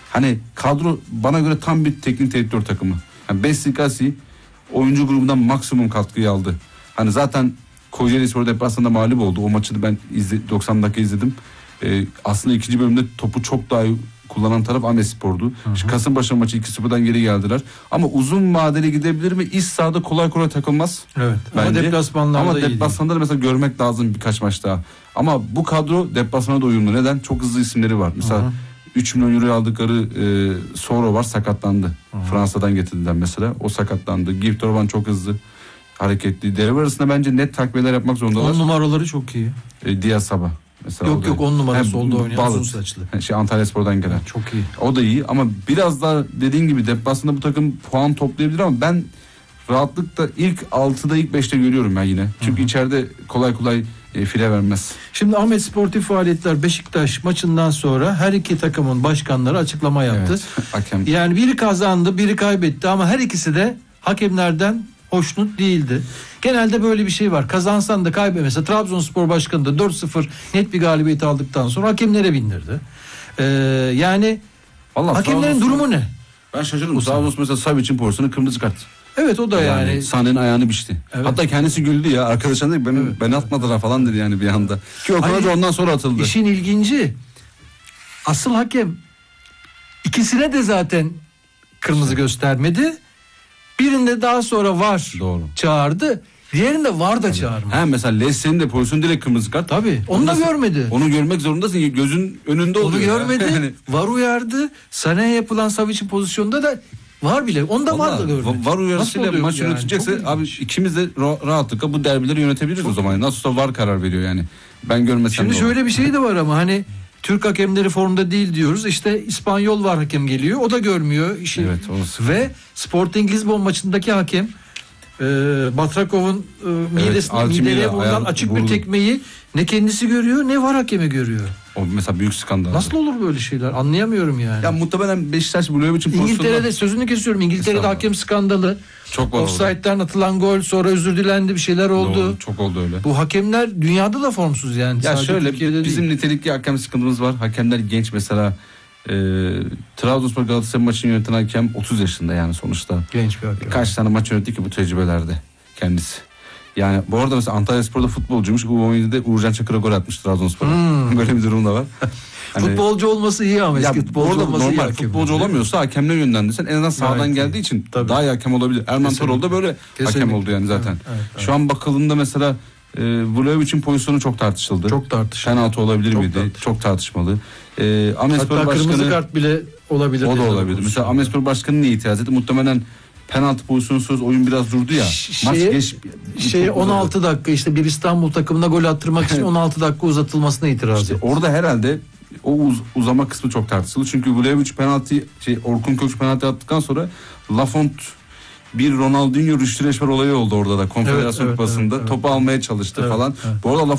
Hani kadro bana göre tam bir teknik direktör takımı. Yani Bessikasi oyuncu grubundan maksimum katkıyı aldı. Hani zaten Kocaelispor deplasmanda mağlup oldu. O maçı da ben 90 dakika izledim. Aslında ikinci bölümde topu çok daha iyi kullanan taraf Ahmetspor'du. Kasımpaşa maçı 2-0'dan geri geldiler. Ama uzun vadeli gidebilir mi? İç sahada kolay kolay takılmaz. Evet. Bence. Ama deplasmanda da mesela görmek lazım birkaç maç daha. Ama bu kadro deplasmana da uyumlu. Neden? Çok hızlı isimleri var. Mesela 3 milyon euro aldıkları Soro var, sakatlandı. Fransa'dan getirdiler mesela. O sakatlandı. Gift Orban çok hızlı, hareketli. Devre arasında bence net takviyeler yapmak zorundalar. 10 numaraları çok iyi. Diaz Sabah. Mesela Yok 10 numara solda oynayan uzun saçlı. Antalyaspor'dan gelen. Çok iyi. O da iyi ama biraz daha dediğin gibi deplasmanda bu takım puan toplayabilir ama ben rahatlıkla ilk 6'da ilk 5'te görüyorum ben yine. Çünkü içeride kolay kolay file vermez. Şimdi Ahmet Sportif Faaliyetler Beşiktaş maçından sonra her iki takımın başkanları açıklama yaptı. Evet, hakem. Yani biri kazandı, biri kaybetti ama her ikisi de hakemlerden hoşnut değildi. Genelde böyle bir şey var. Kazansan da kaybetmese. Trabzonspor Başkanı da 4-0 net bir galibiyet aldıktan sonra hakemlere bindirdi. Yani vallahi hakemlerin durumu ne? Ben şaşırdım. Trabzonspor mesela Savic'in pozisyonu kırmızı kart. Evet o da yani. Sahn'in ayağını biçti. Evet. Hatta kendisi güldü ya. Arkadaşlar dedi ben atmadılar falan dedi yani bir anda. Ki o kadar ondan sonra atıldı. İşin ilginci. Asıl hakem ikisine de zaten kırmızı göstermedi. Birinde daha sonra var çağırdı. Diğerinde var da çağırmadı. Mesela Leslie'nin de pozisyonu direkt kırmızı kart. Tabii. Onu da görmedi. Onu görmek zorundasın. Gözün önünde oluyor. Onu görmedi. Var uyardı. Sane'ye yapılan Savic'in pozisyonunda da var bile. Onda var da görmedi. Var uyarısıyla maç yönetecekse abi ikimiz de rahatlıkla bu derbileri yönetebiliriz o zaman. Nasıl olsa var karar veriyor yani. Ben görmesem. Şimdi şöyle bir şey de var ama hani Türk hakemleri formda değil diyoruz. İşte İspanyol var hakem geliyor. O da görmüyor işi. Evet, ve Sporting Lisbon maçındaki hakem Batrakov'un mideye vurulan açık bir tekmeyi ne kendisi görüyor ne var hakemi görüyor. O mesela büyük skandal. Nasıl olur böyle şeyler? Anlayamıyorum yani. Ya muhtemelen Beşiktaş Blue için İngiltere'de sözünü kesiyorum. İngiltere'de hakem skandalı. Çok var. Offside'den atılan gol, sonra özür dilendi, bir şeyler oldu. Doğru, çok oldu öyle. Bu hakemler dünyada da formsuz yani. Ya şöyle Türkiye'de bizim değil. nitelikli hakem sıkıntımız var. Hakemler genç mesela. Trabzonspor Galatasaray maçını yöneten hakem 30 yaşında yani sonuçta. Genç bir hakem. Kaç tane maç yönetti ki bu tecrübelerde kendisi. Yani bu arada mesela Antalyaspor'da futbolcuymuş. U17'de Uğurcan Çakır'a gol atmış Trabzonspor'a. Böyle bir durum da var. Hani, futbolcu olması iyi ama eski futbolcu olması iyi. Normal futbolcu olamıyorsa hakemle yönlendirsen en azından sağdan geldiği için daha iyi hakem olabilir. Erman Toroğlu da böyle hakem oldu yani zaten. Evet. Şu an bakıldığında mesela Vujovic'in pozisyonu çok tartışıldı. Çok tartışıldı. Penaltı olabilir miydi? Çok tartışmalı. Hatta kırmızı kart bile olabilir. O da olabilir. Mesela Ahmetspor Başkanı niye itiraz etti? Muhtemelen penaltı pozisyonsuz oyun biraz durdu ya. Maç 16 dakika işte bir İstanbul takımına gol attırmak için 16 dakika uzatılmasına itiraz etti. Orada herhalde o uzama kısmı çok tartışıldı. Çünkü Vulevic Orkun Kökçü penaltı attıktan sonra Lafont bir Ronaldinho Rüştü Reçber olayı oldu orada da Konfederasyon Kupası'nda. Topu almaya çalıştı falan. Bu arada